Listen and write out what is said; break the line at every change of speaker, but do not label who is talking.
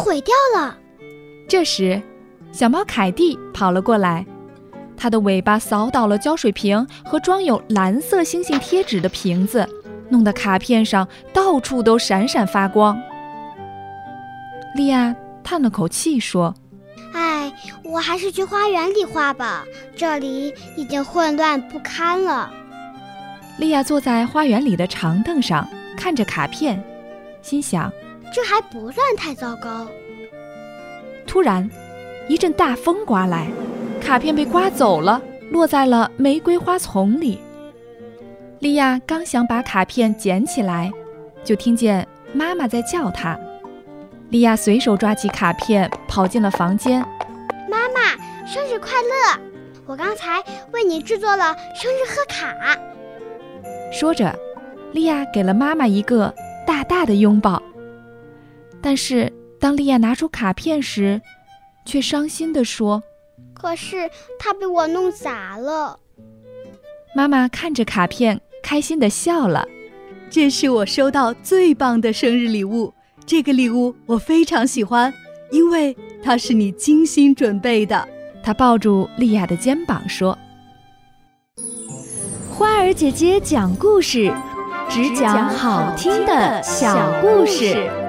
毁掉了。
这时，小猫凯蒂跑了过来，它的尾巴扫倒了胶水瓶和装有蓝色星星贴纸的瓶子，弄得卡片上到处都闪闪发光。莉亚叹了口气说：
哎，我还是去花园里画吧，这里已经混乱不堪了。
莉亚坐在花园里的长凳上，看着卡片，心想，
这还不算太糟糕。
突然，一阵大风刮来，卡片被刮走了，落在了玫瑰花丛里。莉亚刚想把卡片捡起来，就听见妈妈在叫她。莉亚随手抓起卡片，跑进了房间。
妈妈，生日快乐！我刚才为你制作了生日贺卡。
说着，莉亚给了妈妈一个大大的拥抱。但是当莉亚拿出卡片时，却伤心地说：
可是它被我弄砸了。
妈妈看着卡片，开心地笑了。
这是我收到最棒的生日礼物，这个礼物我非常喜欢，因为它是你精心准备的。
她抱住莉亚的肩膀说：
花儿姐姐讲故事，只讲好听的小故事。